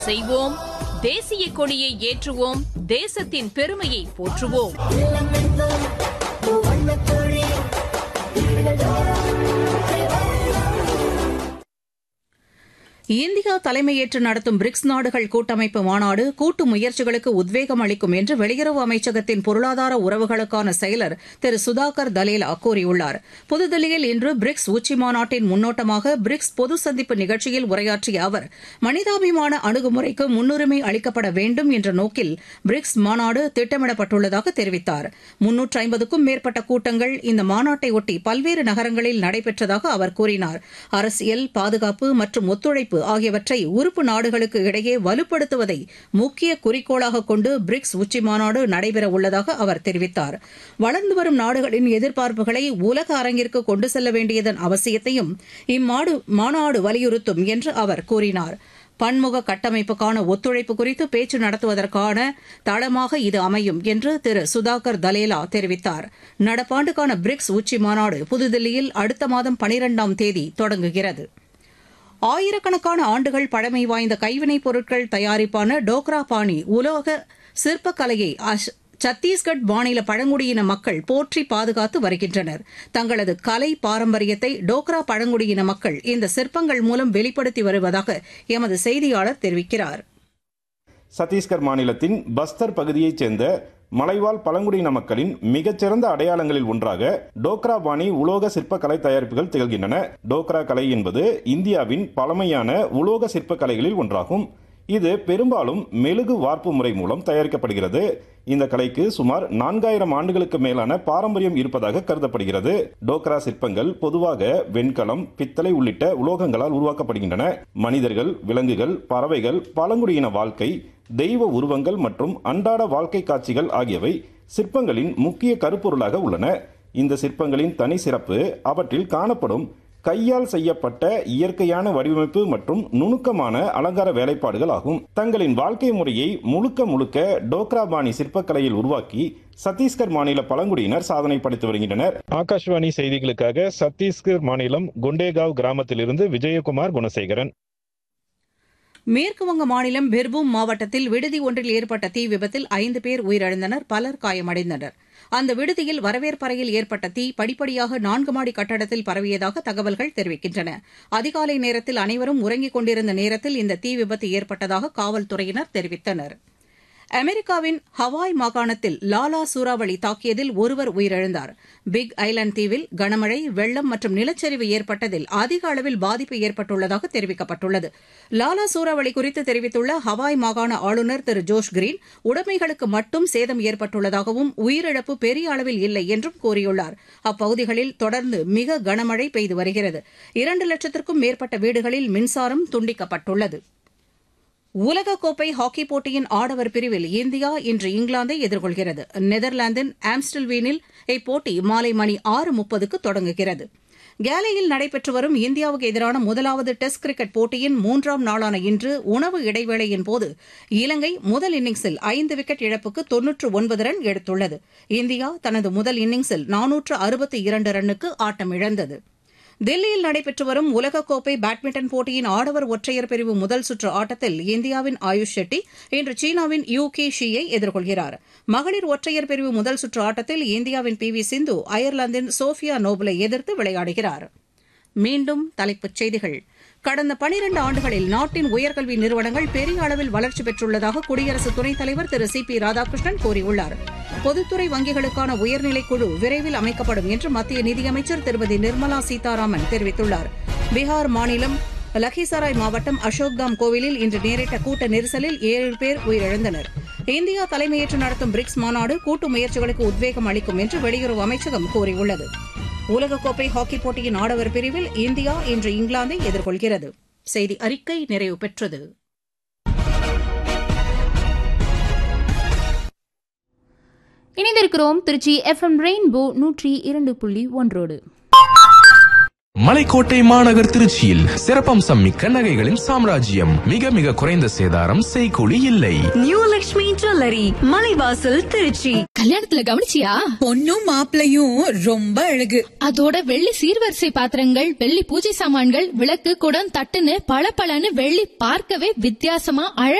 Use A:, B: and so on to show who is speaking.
A: செய்வோம், தேசிய கொடியை ஏற்றுவோம், தேசத்தின் பெருமையை போற்றுவோம். இந்தியா தலைமையேற்று நடத்தும் பிரிக்ஸ் நாடுகள் கூட்டமைப்பு மாநாடு கூட்டு முயற்சிகளுக்கு உத்வேகம் அளிக்கும் என்று வெளியுறவு அமைச்சகத்தின் பொருளாதார உறவுகளுக்கான செயலர் திரு சுதாகர் தலேலா கூறியுள்ளார். புதுதில்லியில் இன்று பிரிக்ஸ் உச்சிமாநாட்டின் முன்னோட்டமாக பிரிக்ஸ் பொது சந்திப்பு நிகழ்ச்சியில் உரையாற்றிய அவர், மனிதாபிமான அணுகுமுறைக்கு முன்னுரிமை அளிக்கப்பட வேண்டும் என்ற நோக்கில் பிரிக்ஸ் மாநாடு திட்டமிடப்பட்டுள்ளதாக தெரிவித்தார். 350க்கும் மேற்பட்ட கூட்டங்கள் இந்த மாநாட்டை ஒட்டி பல்வேறு நகரங்களில் நடைபெற்றதாக அவர் கூறினார். அரசியல், பாதுகாப்பு மற்றும் ஒத்துழைப்பு ஆகியவற்றை உறுப்பு நாடுகளுக்கு இடையே வலுப்படுத்துவதை முக்கிய குறிக்கோளாக கொண்டு பிரிக்ஸ் உச்சிமாநாடு நடைபெறவுள்ளதாக அவர் தெரிவித்தார். வளர்ந்து வரும் நாடுகளின் எதிர்பார்ப்புகளை உலக அரங்கிற்கு கொண்டு செல்ல வேண்டியதன் அவசியத்தையும் இம்மாநாடு வலியுறுத்தும் என்று அவர் கூறினார். பன்முக கட்டமைப்புக்கான ஒத்துழைப்பு குறித்து பேச்சு நடத்துவதற்கான தளமாக இது அமையும் என்று திரு சுதாகர் தலேலா தெரிவித்தார். நடப்பாண்டுக்கான பிரிக்ஸ் உச்சிமாநாடு புதுதில்லியில் அடுத்த மாதம் 12ஆம் தேதி தொடங்குகிறது. ஆயிரக்கணக்கான ஆண்டுகள் பழமை வாய்ந்த கைவினைப் பொருட்கள் தயாரிப்பான டோக்ரா பாணி உலோக சிற்பக்கலையை சத்தீஸ்கட் மாநில பழங்குடியின மக்கள் போற்றி பாதுகாத்து வருகின்றனர். தங்களது கலை பாரம்பரியத்தை டோக்ரா பழங்குடியின மக்கள் இந்த சிற்பங்கள் மூலம் வெளிப்படுத்தி வருவதாக எமது செய்தியாளர் தெரிவிக்கிறார்.
B: சத்தீஸ்கர் மாநிலத்தின் பஸ்தர் பகுதியைச் சேர்ந்த மலைவாழ் பழங்குடியின மக்களின் மிகச்சிறந்த அடையாளங்களில் ஒன்றாக டோக்ரா பாணி உலோக சிற்ப கலை தயாரிப்புகள் திகழ்கின்றன. டோக்ரா கலை என்பது இந்தியாவின் பழமையான உலோக சிற்ப கலைகளில் ஒன்றாகும். இது பெரும்பாலும் மெழுகு வார்ப்பு முறை மூலம் தயாரிக்கப்படுகிறது. இந்த கலைக்கு சுமார் 4000 ஆண்டுகளுக்கு மேலான பாரம்பரியம் இருப்பதாக கருதப்படுகிறது. டோக்ரா சிற்பங்கள் பொதுவாக வெண்கலம், பித்தளை உள்ளிட்ட உலோகங்களால் உருவாக்கப்படுகின்றன. மனிதர்கள், விலங்குகள், பறவைகள், பழங்குடியின வாழ்க்கை, தெய்வ உருவங்கள் மற்றும் அன்றாட வாழ்க்கை காட்சிகள் ஆகியவை சிற்பங்களின் முக்கிய கருப்பொருளாக உள்ளன. இந்த சிற்பங்களின் தனி சிறப்பு அவற்றில் காணப்படும் கையால் செய்யப்பட்ட இயற்கையான வடிவமைப்பு மற்றும் நுணுக்கமான அலங்கார வேலைப்பாடுகள் ஆகும். தங்களின் வாழ்க்கை முறையை முழுக்க டோக்ரா பாணி சிற்பக்கலையில் உருவாக்கி சத்தீஸ்கர் மாநில பழங்குடியினர் சாதனை படைத்து வருகின்றனர். ஆகாஷ்வாணி செய்திகளுக்காக சத்தீஸ்கர் மாநிலம் குண்டேகாவ் கிராமத்திலிருந்து விஜயகுமார் குணசேகரன்.
A: மேற்குவங்க மாநிலம் பிர்பூம் மாவட்டத்தில் விடுதி ஒன்றில் ஏற்பட்ட தீ விபத்தில் 5 பேர் உயிரிழந்தனர், பலர் காயமடைந்தனர். அந்த விடுதியில் வரவேற்பறையில் ஏற்பட்ட தீ படிப்படியாக 4 மாடி கட்டடத்தில் பரவியதாக தகவல்கள் தெரிவிக்கின்றன. அதிகாலை நேரத்தில் அனைவரும் உறங்கிக் கொண்டிருந்த நேரத்தில் இந்த தீ விபத்து ஏற்பட்டதாக காவல்துறையினர் தெரிவித்தனர். அமெரிக்காவின் ஹவாய் மாகாணத்தில் லாலா சூறாவளி தாக்கியதில் ஒருவர் உயிரிழந்தார். பிக் ஐலாந்து தீவில் கனமழை, வெள்ளம் மற்றும் நிலச்சரிவு ஏற்பட்டதில் அதிக அளவில் பாதிப்பு ஏற்பட்டுள்ளதாக தெரிவிக்கப்பட்டுள்ளது. லாலா சூறாவளி குறித்து தெரிவித்துள்ள ஹவாய் மாகாண ஆளுநர் திரு ஜோஷ் கிரீன், உடைமைகளுக்கு மட்டும் சேதம் ஏற்பட்டுள்ளதாகவும் உயிரிழப்பு பெரிய அளவில் இல்லை என்றும் கூறியுள்ளார். அப்பகுதிகளில் தொடர்ந்து மிக கனமழை பெய்து வருகிறது. 2 லட்சத்திற்கும் மேற்பட்ட வீடுகளில் மின்சாரம் துண்டிக்கப்பட்டுள்ளது. உலகக்கோப்பை ஹாக்கிப் போட்டியின் ஆடவர் பிரிவில் இந்தியா இன்று இங்கிலாந்தை எதிர்கொள்கிறது. நெதர்லாந்தின் ஆம்ஸ்டல்வீனில் இப்போட்டி மாலை மணி 6:30க்கு தொடங்குகிறது. கேலையில் நடைபெற்று வரும் இந்தியாவுக்கு எதிரான முதலாவது டெஸ்ட் கிரிக்கெட் போட்டியின் 3ஆம் நாளான இன்று உணவு இடைவேளையின் போது இலங்கை முதல் இன்னிங்ஸில் 5 விக்கெட் இழப்புக்கு 99 ரன் எடுத்துள்ளது. இந்தியா தனது முதல் இன்னிங்ஸில் 462 ரன்னுக்கு ஆட்டமிழந்தது. தில்லியில் நடைபெற்று வரும் உலகக்கோப்பை பேட்மிண்டன் போட்டியின் ஆடவர் ஒற்றையர் பிரிவு முதல் சுற்று ஆட்டத்தில் இந்தியாவின் ஆயுஷ் ஷெட்டி இன்று சீனாவின் யூ கே ஷியை எதிர்கொள்கிறார். மகளிர் ஒற்றையர் பிரிவு முதல் சுற்று ஆட்டத்தில் இந்தியாவின் பி.வி. சிந்து அயர்லாந்தின் சோஃபியா நோபலை எதிர்த்து விளையாடுகிறார். மீண்டும் தலைப்புச் செய்திகள். கடந்த 12 ஆண்டுகளில் நாட்டின் உயர்கல்வி நிறுவனங்கள் பெரிய அளவில் வளர்ச்சி பெற்றுள்ளதாக குடியரசு துணைத் தலைவர் திரு சி.பி. ராதாகிருஷ்ணன் கூறியுள்ளார். பொதுத்துறை வங்கிகளுக்கான உயர்நிலைக் குழு விரைவில் அமைக்கப்படும் என்று மத்திய நிதியமைச்சர் திருமதி நிர்மலா சீதாராமன் தெரிவித்துள்ளார். பீகார் மாநிலம் லக்கிசராய் மாவட்டம் அசோக்தாம் கோவிலில் இன்று நேரிட்ட கூட்ட நெரிசலில் 7 பேர் உயிரிழந்தனர். இந்தியா தலைமையேற்று நடத்தும் பிரிக்ஸ் மாநாடு கூட்டு முயற்சிகளுக்கு உத்வேகம் அளிக்கும் என்று வெளியுறவு அமைச்சகம் கூறியுள்ளது. உலகக்கோப்பை ஹாக்கிப் போட்டியின் ஆடவர் பிரிவில் இந்தியா இன்று இங்கிலாந்தை எதிர்கொள்கிறது. செய்தி அறிக்கை நிறைவு பெற்றது.
C: இணைந்திருக்கிறோம் திருச்சி FM ரெயின்போ 102.1. மலைக்கோட்டை மாநகர் திருச்சியில் சிறப்பம்சம் மிக்க நகைகளின் சாம்ராஜ்யம். மிக மிக குறைந்த சேதாரம், செய்கூலி இல்லை.
D: New Lakshmi jewellery, Malaivasal, Trichy.
E: கல்யாணத்துல கவனிச்சியா?
F: பொண்ணும் மாப்பிளையும் ரொம்ப அழகு.
E: அதோட வெள்ளி சீர்வரிசை பாத்திரங்கள், வெள்ளி பூஜை சாமான்கள், விளக்கு, குடம், தட்டுன்னு பளபளன்னு வெள்ளி பார்க்கவே வித்தியாசமா